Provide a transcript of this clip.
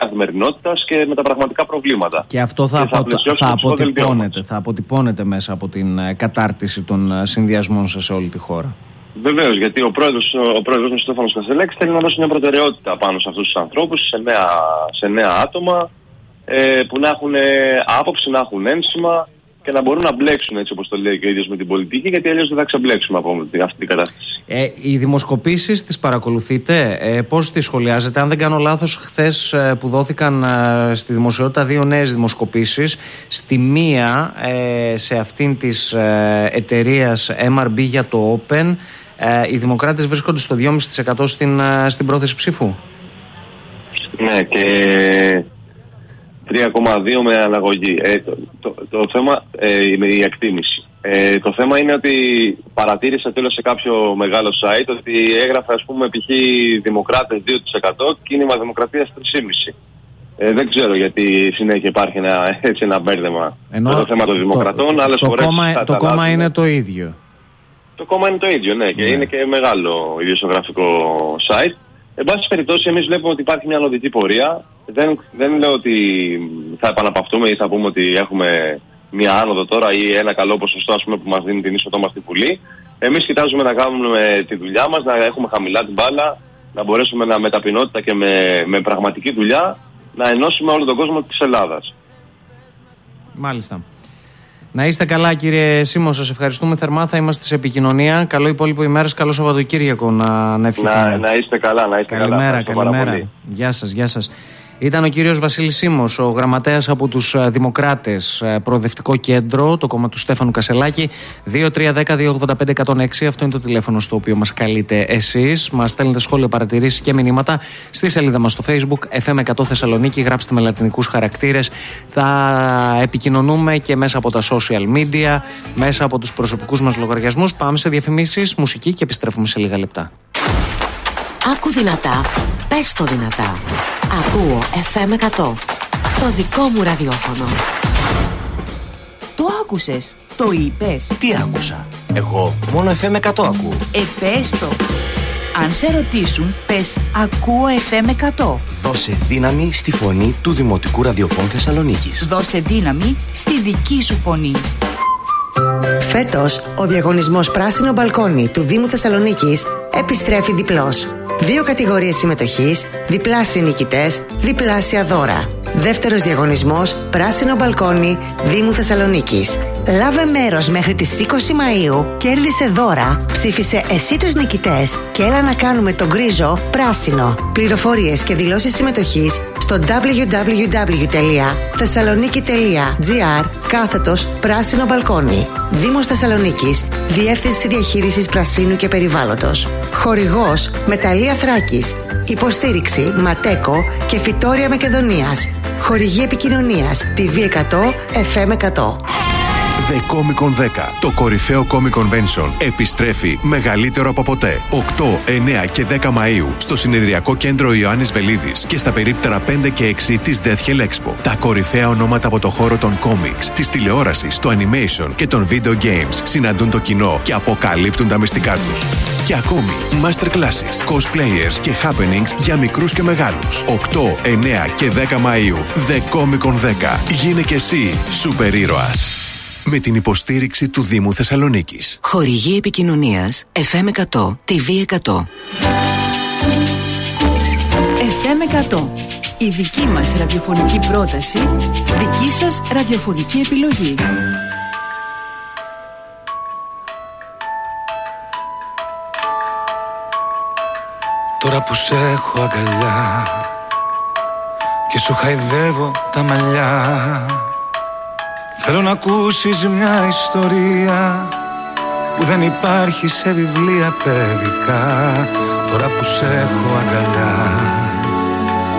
καθημερινότητας και με τα πραγματικά προβλήματα. Και αυτό θα αποτυπώνεται μέσα από την κατάρτιση των συνδυασμών σας σε όλη τη χώρα. Βεβαίως, γιατί ο πρόεδρος μας, Στέφανος Κασελάκης, θέλει να δώσει μια προτεραιότητα πάνω σε αυτούς τους ανθρώπους, σε νέα άτομα, που να έχουν άποψη, να έχουν ένσημα και να μπορούν να μπλέξουν, έτσι όπως το λέει και ο ίδιος, με την πολιτική, γιατί αλλιώς δεν θα ξεμπλέξουμε από αυτή την κατάσταση. Οι δημοσκοπήσεις τις παρακολουθείτε, πώς τις σχολιάζετε? Αν δεν κάνω λάθος, χθες που δόθηκαν στη δημοσιότητα 2 νέες δημοσκοπήσεις, στη μία σε αυτήν της εταιρείας MRB για το Open, οι δημοκράτες βρίσκονται στο 2,5% στην πρόθεση ψήφου. Ναι, και 3,2 με αναγωγή. Το θέμα, η εκτίμηση. Το θέμα είναι ότι παρατήρησα τέλος σε κάποιο μεγάλο site ότι έγραφε, ας πούμε, π.χ. Δημοκράτες 2%, κίνημα Δημοκρατίας 3,5%. Δεν ξέρω γιατί συνέχεια υπάρχει ένα μπέρδεμα. Το θέμα των Δημοκρατών. Το κόμμα είναι το ίδιο. Το κόμμα είναι το ίδιο, ναι, και είναι και μεγάλο ιδιοσιογραφικό site. Εν πάση περιπτώσει, εμείς βλέπουμε ότι υπάρχει μια ανωδική πορεία. Δεν λέω ότι θα επαναπαυτούμε ή θα πούμε ότι έχουμε μια άνοδο τώρα ή ένα καλό ποσοστό, ας πούμε, που μας δίνει την είσοδό μας στη Βουλή. Εμείς κοιτάζουμε να κάνουμε τη δουλειά μας, να έχουμε χαμηλά την μπάλα, να μπορέσουμε με ταπεινότητα και με πραγματική δουλειά να ενώσουμε όλο τον κόσμο της Ελλάδας. Μάλιστα. Να είστε καλά, κύριε Σίμω, σας ευχαριστούμε θερμά. Θα είμαστε σε επικοινωνία. Καλό υπόλοιπο ημέρας, καλό Σαββατοκύριακο να ευχηθούμε. Να είστε καλά, να είστε καλά. Καλημέρα. Γεια σας. Ήταν ο κύριος Βασίλης Σίμος, ο γραμματέας από τους Δημοκράτες, Προοδευτικό Κέντρο, το κόμμα του Στέφανου Κασελάκη. 2-3-10-285-106. Αυτό είναι το τηλέφωνο στο οποίο μας καλείτε εσείς. Μας στέλνετε σχόλια, παρατηρήσεις και μηνύματα στη σελίδα μας στο Facebook FM100 Θεσσαλονίκη. Γράψτε με λατινικούς χαρακτήρες. Θα επικοινωνούμε και μέσα από τα social media, μέσα από τους προσωπικούς μας λογαριασμούς. Πάμε σε διαφημίσεις, μουσική και επιστρέφουμε σε λίγα λεπτά. Άκου δυνατά, πες το δυνατά. Ακούω FM100, το δικό μου ραδιόφωνο. Το άκουσες, το είπες. Τι άκουσα? Εγώ μόνο FM100 ακούω. Πες το. Αν σε ρωτήσουν, πες ακούω FM100. Δώσε δύναμη στη φωνή του Δημοτικού Ραδιοφώνου Θεσσαλονίκης. Δώσε δύναμη στη δική σου φωνή. Φέτος, ο διαγωνισμός Πράσινο Μπαλκόνι του Δήμου Θεσσαλονίκης επιστρέφει διπλός. 2 κατηγορίες συμμετοχής, διπλάσιοι νικητές, διπλάσια δώρα. Δεύτερος διαγωνισμός Πράσινο Μπαλκόνι Δήμου Θεσσαλονίκης. Λάβε μέρος μέχρι τις 20 Μαΐου, κέρδισε δώρα, ψήφισε εσύ τους νικητές και έλα να κάνουμε τον γκρίζο πράσινο. Πληροφορίες και δηλώσεις συμμετοχής στο www.thessaloniki.gr/πράσινο μπαλκόνι. Δήμος Θεσσαλονίκης, Διεύθυνση Διαχείρισης Πρασίνου και Περιβάλλοντος. Χορηγός Μεταλλεία Θράκης. Υποστήριξη Ματέκο και Φυτόρια Μακεδονίας. Χορηγή επικοινωνίας TV100 FM100. The Comic Con 10, το κορυφαίο Comic Convention, επιστρέφει μεγαλύτερο από ποτέ. 8, 9 και 10 Μαΐου στο συνεδριακό κέντρο Ιωάννης Βελίδης και στα περίπτερα 5 και 6 της Death Hell Expo. Τα κορυφαία ονόματα από το χώρο των comics, της τηλεόρασης, το animation και των video games συναντούν το κοινό και αποκαλύπτουν τα μυστικά τους. Και ακόμη, masterclasses, cosplayers και happenings για μικρούς και μεγάλους. 8, 9 και 10 Μαΐου. The Comic Con 10. Γίνε και εσύ σούπερ ήρωας. Με την υποστήριξη του Δήμου Θεσσαλονίκης. Χορηγή επικοινωνίας FM100 TV100. FM100. Η δική μας ραδιοφωνική πρόταση, δική σας ραδιοφωνική επιλογή. Τώρα που σε έχω αγκαλιά και σου χαϊδεύω τα μαλλιά, θέλω να ακούσεις μια ιστορία που δεν υπάρχει σε βιβλία παιδικά. Τώρα που σε έχω αγκαλιά